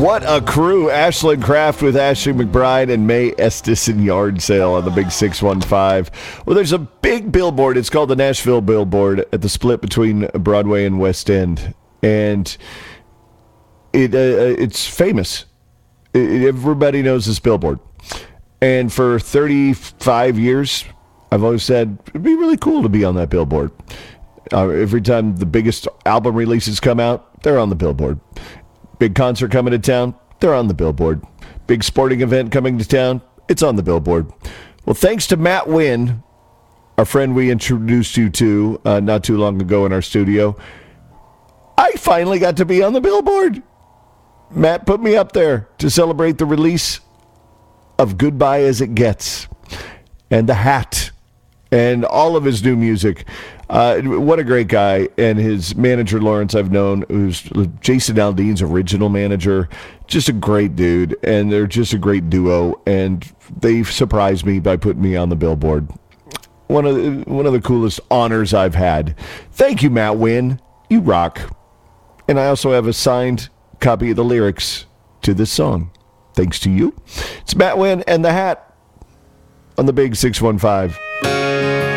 What a crew. Ashland Craft with Ashley McBride and May Estes in Yard Sale on the Big 615. Well, there's a big billboard. It's called the Nashville Billboard at the split between Broadway and West End. And it's famous. Everybody knows this billboard. And for 35 years, I've always said it'd be really cool to be on that billboard. Every time the biggest album releases come out, they're on the billboard. Big concert coming to town, they're on the billboard. Big sporting event coming to town, it's on the billboard. Well, thanks to Matt Wynn, our friend we introduced you to not too long ago in our studio, I finally got to be on the billboard. Matt put me up there to celebrate the release of Goodbye As It Gets and The Hat and all of his new music. What a great guy. And his manager, Lawrence, I've known, who's Jason Aldean's original manager. Just a great dude. And they're just a great duo. And they surprised me by putting me on the billboard. One of the coolest honors I've had. Thank you, Matt Wynn. You rock. And I also have a signed copy of the lyrics to this song. Thanks to you. It's Matt Wynn and The Hat on the Big 615.